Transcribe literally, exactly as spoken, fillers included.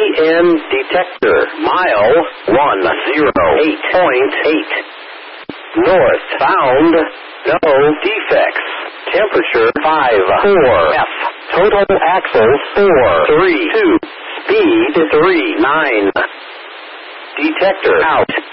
N detector. Mile one oh eight point eight. North bound. No defects. Temperature five four F. Total axles four three two. Speed three nine. Detector out.